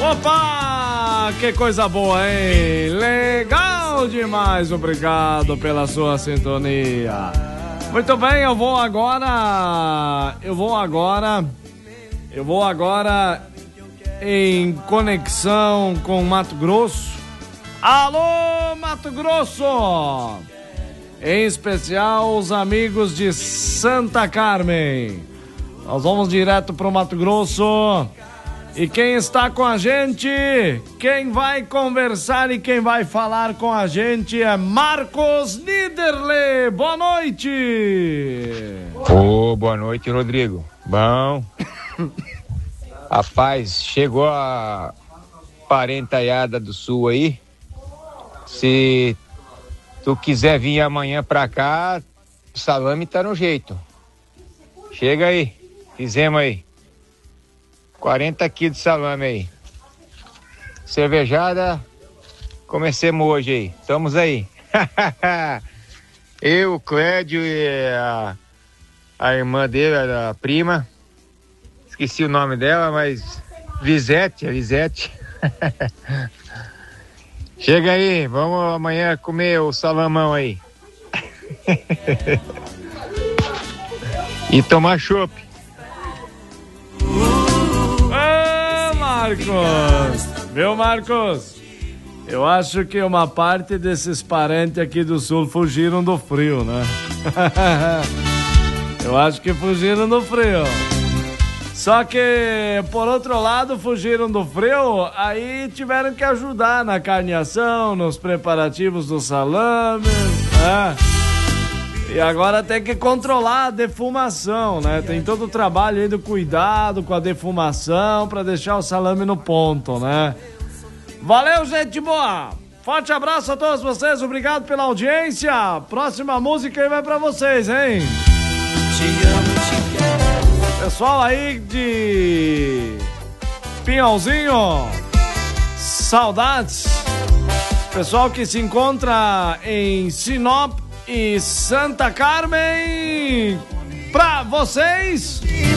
Opa! Que coisa boa, hein? Legal demais, obrigado pela sua sintonia. Muito bem, eu vou agora em conexão com Mato Grosso. Alô, Mato Grosso! Em especial os amigos de Santa Carmen. Nós vamos direto pro Mato Grosso. E quem está com a gente, quem vai conversar e quem vai falar com a gente é Marcos Niederle. Boa noite! Boa noite, Rodrigo. Bom. Rapaz, chegou a parentaiada do sul aí. Se tu quiser vir amanhã pra cá, o salame tá no jeito. Chega aí, fizemos aí. 40 quilos de salame aí. Cervejada, comecemos hoje aí. Estamos aí. Eu, o Clédio e a irmã dele, a prima. Esqueci o nome dela, mas a Lisete. Chega aí, vamos amanhã comer o salamão aí. E tomar chopp. Marcos, meu Marcos, eu acho que uma parte desses parentes aqui do sul fugiram do frio, né? Eu acho que fugiram do frio. Só que, por outro lado, fugiram do frio, aí tiveram que ajudar na carneação, nos preparativos do salame, né? E agora tem que controlar a defumação, né? Tem todo o trabalho aí do cuidado com a defumação para deixar o salame no ponto, né? Valeu, gente boa! Forte abraço a todos vocês, obrigado pela audiência. Próxima música aí vai pra vocês, hein? Te amo, te quero. Pessoal aí de Pinhalzinho, saudades. Pessoal que se encontra em Sinop e Santa Carmen, pra vocês.